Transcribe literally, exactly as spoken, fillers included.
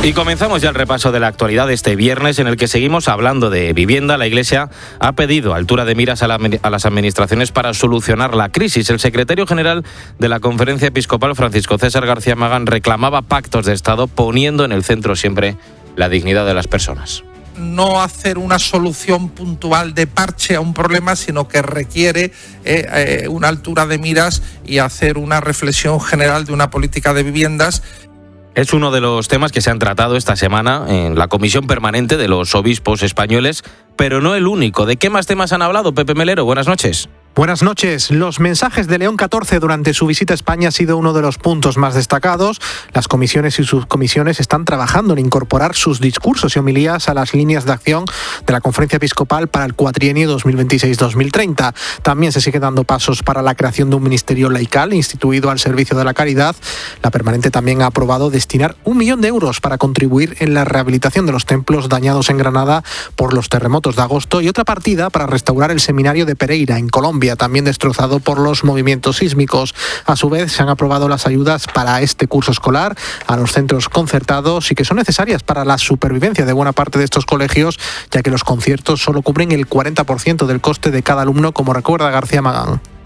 Y comenzamos ya el repaso de la actualidad de este viernes, en el que seguimos hablando de vivienda. La Iglesia ha pedido altura de miras a, la, a las administraciones para solucionar la crisis. El secretario general de la Conferencia Episcopal, Francisco César García Magán, reclamaba pactos de Estado, poniendo en el centro siempre la dignidad de las personas. No hacer una solución puntual de parche a un problema, sino que requiere eh, eh, una altura de miras y hacer una reflexión general de una política de viviendas. Es uno de los temas que se han tratado esta semana en la Comisión Permanente de los Obispos Españoles, pero no el único. ¿De qué más temas han hablado? Pepe Melero, buenas noches. Buenas noches. Los mensajes de León catorce durante su visita a España ha sido uno de los puntos más destacados. Las comisiones y subcomisiones están trabajando en incorporar sus discursos y homilías a las líneas de acción de la Conferencia Episcopal para el cuatrienio dos mil veintiséis dos mil treinta. También se sigue dando pasos para la creación de un ministerio laical instituido al servicio de la caridad. La Permanente también ha aprobado destinar un millón de euros para contribuir en la rehabilitación de los templos dañados en Granada por los terremotos de agosto y otra partida para restaurar el seminario de Pereira en Colombia, también destrozado por los movimientos sísmicos. A su vez, se han aprobado las ayudas para este curso escolar a los centros concertados y que son necesarias para la supervivencia de buena parte de estos colegios, ya que los conciertos solo cubren el cuarenta por ciento del coste de cada alumno, como recuerda García Magán.